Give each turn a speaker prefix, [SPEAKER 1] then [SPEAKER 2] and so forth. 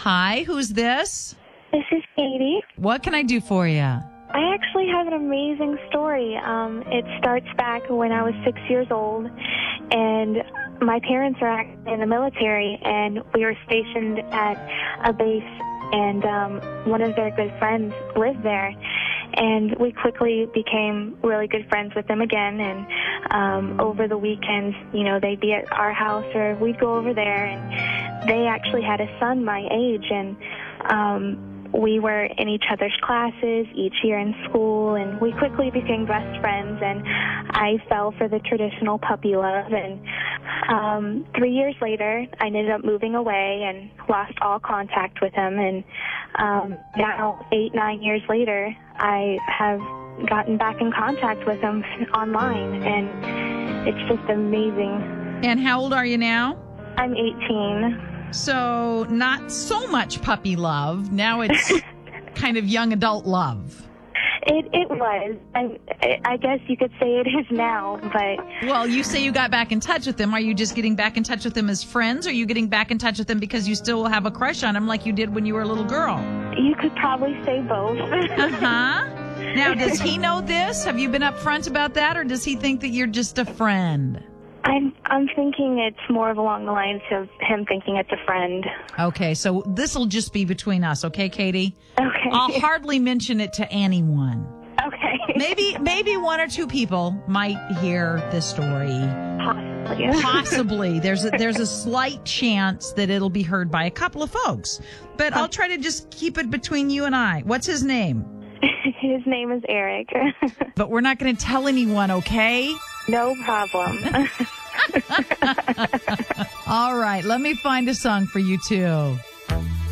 [SPEAKER 1] Hi, who's this?
[SPEAKER 2] This is Katie.
[SPEAKER 1] What can I do for you?
[SPEAKER 2] I actually have an amazing story. It starts back when I was 6 years old, and my parents are actually in the military, and we were stationed at a base, and one of their good friends lived there. And we quickly became really good friends with them again. And over the weekends, you know, they'd be at our house or we'd go over there. And they actually had a son my age. And we were in each other's classes each year in school. And we quickly became best friends. And I fell for the traditional puppy love. And 3 years later, I ended up moving away and lost all contact with him. And now, 8-9 years later, I have gotten back in contact with him online, and it's just amazing.
[SPEAKER 1] And how old are you now?
[SPEAKER 2] I'm 18.
[SPEAKER 1] So not so much puppy love. Now it's kind of young adult love.
[SPEAKER 2] It was. I guess you could say it is now, but...
[SPEAKER 1] Well, you say you got back in touch with him. Are you just getting back in touch with him as friends? Or are you getting back in touch with him because you still have a crush on him like you did when you were a little girl?
[SPEAKER 2] You could probably say both.
[SPEAKER 1] Uh-huh. Now, does he know this? Have you been upfront about that? Or does he think that you're just a friend?
[SPEAKER 2] I'm thinking it's more of along the lines of him thinking it's a friend.
[SPEAKER 1] Okay, so this will just be between us, okay, Katie?
[SPEAKER 2] Okay.
[SPEAKER 1] I'll hardly mention it to anyone.
[SPEAKER 2] Okay.
[SPEAKER 1] Maybe one or two people might hear this story.
[SPEAKER 2] Possibly.
[SPEAKER 1] Possibly. There's a slight chance that it'll be heard by a couple of folks. But I'll try to just keep it between you and I. What's his name?
[SPEAKER 2] His name is Eric.
[SPEAKER 1] But we're not going to tell anyone, okay?
[SPEAKER 2] No problem.
[SPEAKER 1] All right, let me find a song for you two.